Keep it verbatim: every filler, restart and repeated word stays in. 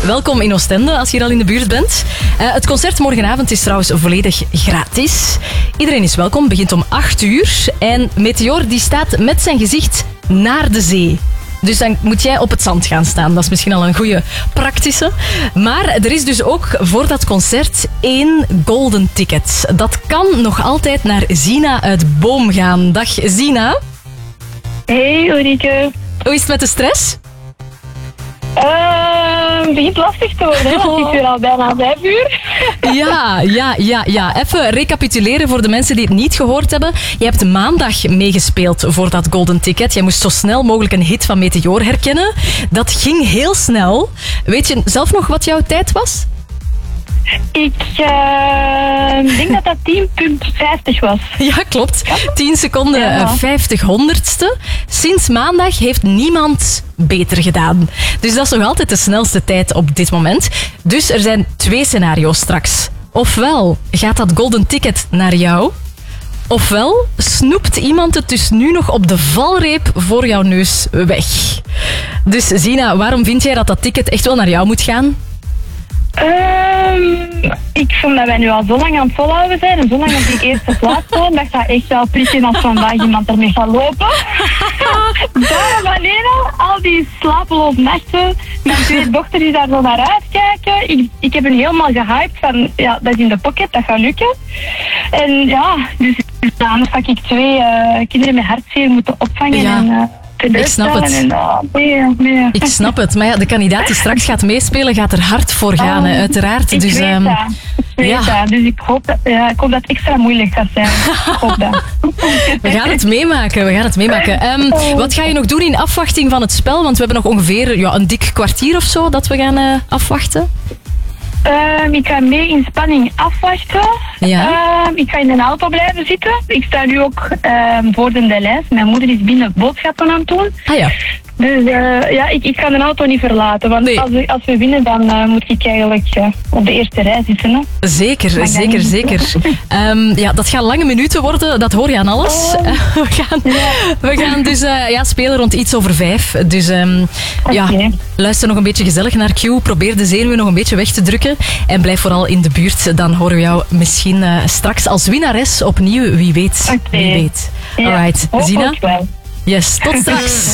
welkom in Oostende als je hier al in de buurt bent. Uh, het concert morgenavond is trouwens volledig gratis. Iedereen is welkom, begint om acht uur. En Meteor die staat met zijn gezicht naar de zee. Dus dan moet jij op het zand gaan staan. Dat is misschien al een goede praktische. Maar er is dus ook voor dat concert één golden ticket. Dat kan nog altijd naar Zina uit Boom gaan. Dag Zina. Hey Ulrike. Hoe is het met de stress? Uh, het begint lastig te worden, hè? Want ik ben al bijna vijf uur. Ja, ja, ja, ja. Even recapituleren voor de mensen die het niet gehoord hebben. Je hebt maandag meegespeeld voor dat golden ticket. Jij moest zo snel mogelijk een hit van Meteor herkennen. Dat ging heel snel. Weet je zelf nog wat jouw tijd was? Ik uh, denk dat dat tien komma vijftig was. Ja, klopt. tien seconden, ja. vijftig honderdste. Sinds maandag heeft niemand beter gedaan. Dus dat is nog altijd de snelste tijd op dit moment. Dus er zijn twee scenario's straks. Ofwel gaat dat golden ticket naar jou, ofwel snoept iemand het dus nu nog op de valreep voor jouw neus weg. Dus Zina, waarom vind jij dat dat ticket echt wel naar jou moet gaan? Um, ik vond dat wij nu al zo lang aan het volhouden zijn en zo lang op die eerste plaats zijn, dat gaat echt wel prikken als vandaag iemand ermee gaat lopen. Daarom alleen al, al die slapeloze nachten. Mijn twee dochter die daar zo naar uitkijken. Ik, ik heb hen helemaal gehyped van, ja, dat is in de pocket, dat gaat lukken. En ja, dus dan had ik twee uh, kinderen met hartzeer moeten opvangen. Ja. En, uh, Ik snap het. En, uh, nee, nee. Ik snap het. Maar ja, de kandidaat die straks gaat meespelen, gaat er hard voor gaan, Oh, hè, uiteraard. Ik dus, weet um, dat. Ik weet ja. dat. Dus ik hoop dat, ja, ik hoop dat het extra moeilijk gaat zijn. Ik hoop dat. We gaan het meemaken. We gaan het meemaken. Um, wat ga je nog doen in afwachting van het spel? Want we hebben nog ongeveer ja, een dik kwartier of zo dat we gaan uh, afwachten. Um, ik ga mee in spanning afwachten. Ja. Um, ik ga in de auto blijven zitten. Ik sta nu ook um, voor de lijst. Mijn moeder is binnen boodschappen aan het doen. Ah ja. Dus uh, ja, ik, ik ga de auto niet verlaten. Want Nee. als, we, als we winnen, dan uh, moet ik eigenlijk uh, op de eerste rij zitten. Hè. Zeker, Maar zeker, dan- zeker. Um, ja, dat gaan lange minuten worden, dat hoor je aan alles. Oh. Uh, we, gaan, we gaan dus uh, ja, spelen rond iets over vijf. Dus um, ja, Oké. luister nog een beetje gezellig naar Q. Probeer de zenuwen nog een beetje weg te drukken. En blijf vooral in de buurt. Dan horen we jou misschien uh, straks als winnares opnieuw. Wie weet. Oké. Wie weet. Ja, Alright, Zina? hopelijk wel. Yes, tot straks.